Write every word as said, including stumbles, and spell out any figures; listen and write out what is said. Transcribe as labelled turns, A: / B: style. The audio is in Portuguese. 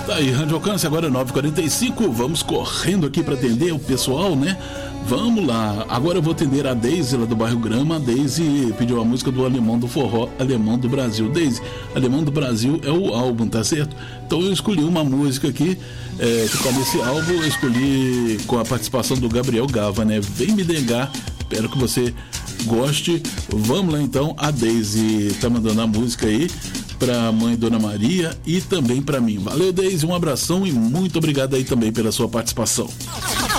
A: Tá aí, Rádio Alcance, agora é nove e quarenta e cinco. Vamos correndo aqui para atender o pessoal, né? Vamos lá. Agora eu vou atender a Deise lá do bairro Grama. A Deise pediu a música do Alemão do Forró, Alemão do Brasil. Deise, Alemão do Brasil é o álbum, tá certo? Então eu escolhi uma música aqui é, que tá nesse álbum. Eu escolhi com a participação do Gabriel Gava, né? Vem Me Negar. Espero que você goste. Vamos lá então. A Deise tá mandando a música aí pra mãe Dona Maria e também pra mim. Valeu, Deise, um abração e muito obrigado aí também pela sua participação.